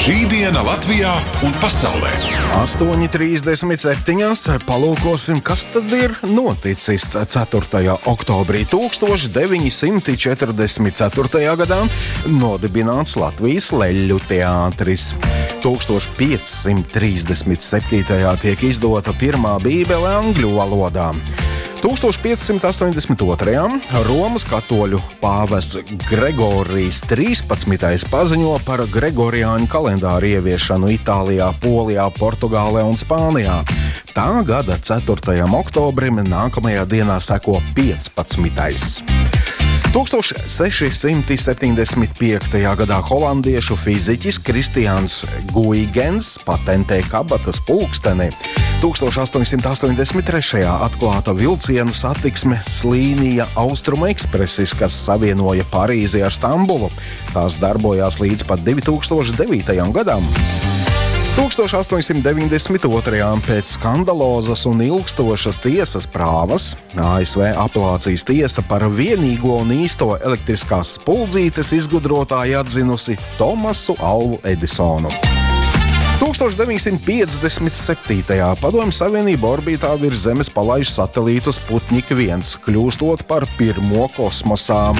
Šī diena Latvijā un pasaulē. 8:37. Palūkosim, kas tad ir noticis 4. oktobrī 1944. gadā. Nodibināts Latvijas Leļļu teātris. 1537. tiek izdota pirmā bībele angļu valodā. 1582. Romas katoļu pāvests Gregorijs 13. paziņo par Gregoriāņu kalendāru ieviešanu Itālijā, Polijā, Portugālē un Spānijā. Tā gada 4. oktobrim nākamajā dienā seko 15. 1675. gadā holandiešu fiziķis Kristians Guygens patentē kabatas pulksteni. 1883. atklāta vilcienu satiksmes līnija Austrumu ekspresis, kas savienoja Parīzi ar Stambulu. Tās darbojās līdz pat 2009. gadam. 1892. pēc skandalozas un ilgstošas tiesas prāvas ASV apelācijas tiesa par vienīgo un īsto elektriskās spuldzītes izgudrotāju atzinusi Tomasu Alvu Edisonu. 1957. Padomju Savienība orbītā virs Zemes palaiž satelītu Sputnik 1, kļūstot par pirmo kosmosā.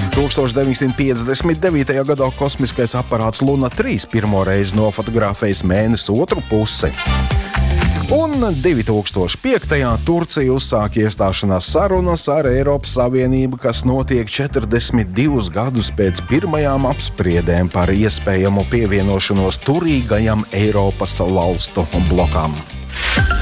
1959. gadā kosmiskais aparāts Luna 3 pirmo reizi nofotografējis Mēness otru pusi. Un 2005. Turcija uzsāk iestāšanās sarunas ar Eiropas Savienību, kas notiek 42 gadus pēc pirmajām apspriedēm par iespējamu pievienošanos turīgajam Eiropas valstu blokam.